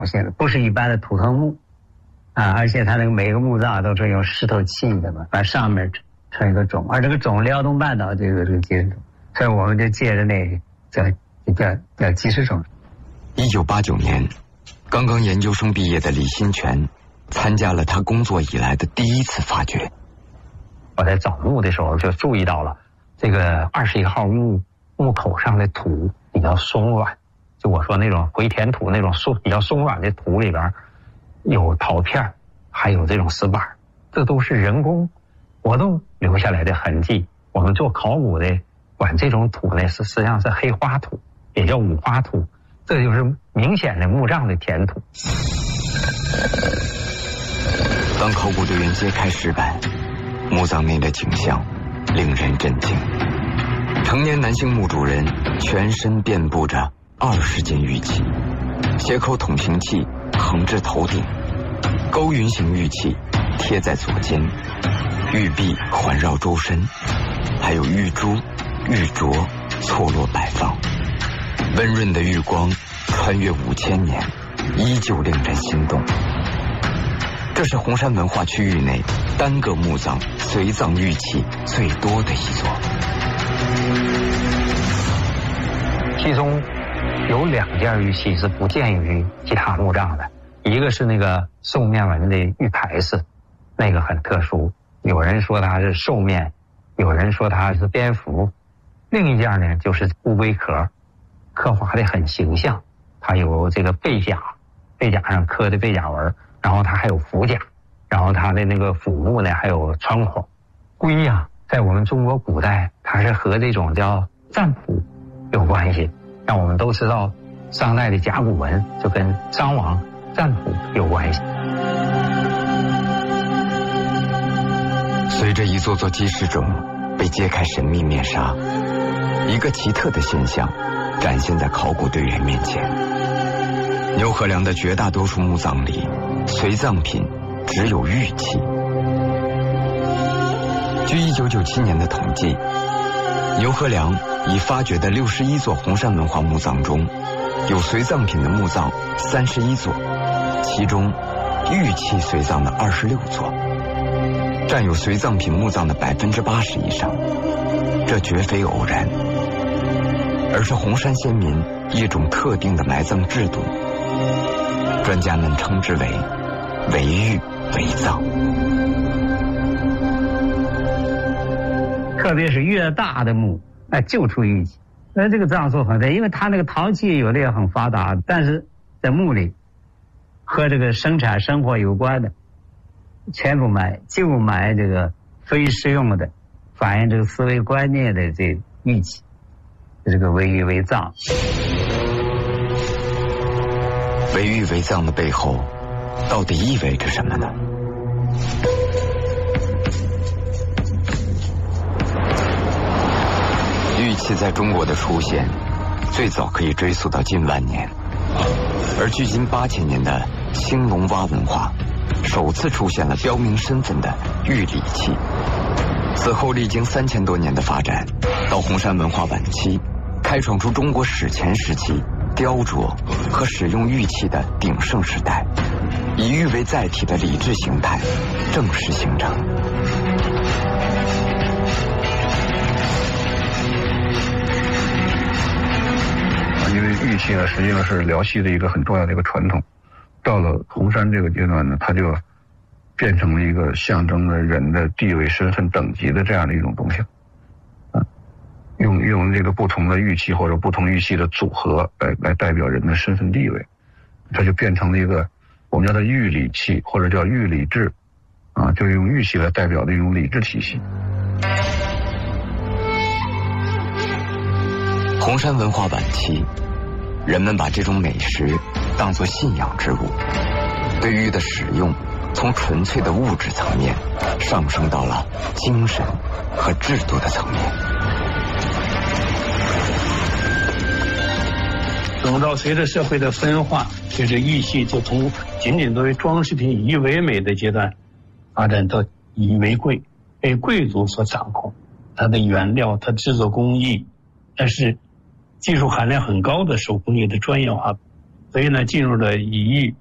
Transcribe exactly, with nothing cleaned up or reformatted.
现的不是一般的土头木啊，而且它那个每个墓葬都是用石头砌的嘛，把上面成一个冢，而这个冢辽东半岛这个这个基石冢，所以我们就借着那个叫叫叫基石冢。 一九八九年，刚刚研究生毕业的李新全参加了他工作以来的第一次发掘。 我在找墓的时候就注意到了这个二十一号墓墓口上的土比较松软，就我说那种回填土那种松比较松软的土里边有陶片，还有这种石板，这都是人工活动留下来的痕迹。我们做考古的管这种土呢是实际上是黑花土，也叫五花土，这就是明显的墓葬的填土。 当考古队员揭开石板，墓葬内的景象令人震惊。成年男性墓主人全身遍布着二十件玉器，斜口筒形器横至头顶，勾云形玉器贴在左肩，玉璧环绕周身，还有玉珠、玉镯错落摆放。温润的玉光穿越五千年，依旧令人心动。这是红山文化区域内单个墓葬随葬玉器最多的一座。 其中有两件玉器是不见于其他墓葬的，一个是那个兽面纹的玉牌饰，那个很特殊，有人说它是兽面，有人说它是蝙蝠。另一件呢就是乌龟壳，刻画的很形象，它有这个背甲，背甲上刻的背甲纹，然后它还有腹甲，然后它的那个腹部呢还有穿孔。龟呀、啊，在我们中国古代它是和这种叫占卜有关系，让我们都知道商代的甲骨文就跟商王占卜有关系。 随着一座座基石冢被揭开神秘面纱，一个奇特的现象展现在考古队员面前。牛河梁的绝大多数墓葬里，随葬品只有玉器。据一九九七年的统计，牛河梁已发掘的六十一座红山文化墓葬中，有随葬品的墓葬三十一座，其中玉器随葬的二十六座，占有随葬品墓葬的百分之八十以上。这绝非偶然，而是红山先民一种特定的埋葬制度，专家们称之为围玉围葬。 特别是越大的墓，哎，就出玉器。那这个这样说很对，因为它那个陶器有的也很发达，但是在墓里和这个生产生活有关的，全部埋，就埋这个非实用的，反映这个思维观念的这玉器，这个围玉围葬。 围玉围葬的背后，到底意味着什么呢？玉器在中国的出现，最早可以追溯到近万年，而距今八千年的兴隆洼文化，首次出现了标明身份的玉礼器。此后历经三千多年的发展，到红山文化晚期，开创出中国史前时期雕琢和使用玉器的鼎盛时代，以玉为载体的礼制形态正式形成。 因为玉器呢，实际上是辽西的一个很重要的一个传统。到了红山这个阶段呢，它就变成了一个象征了人的地位、身份、等级的这样的一种东西。啊，用用这个不同的玉器或者不同玉器的组合来来代表人的身份地位，它就变成了一个我们叫做玉礼器或者叫玉礼制，啊，就用玉器来代表的一种礼制体系。 红山文化晚期，人们把这种美食当作信仰之物，对玉的使用从纯粹的物质层面上升到了精神和制度的层面。 等到随着社会的分化，随着玉器就从仅仅作为装饰品以玉为美的阶段，发展到以玉为贵，被贵族所掌控。它的原料、它制作工艺，但是技术含量很高的手工业的专业化， 所以呢，进入了乙玉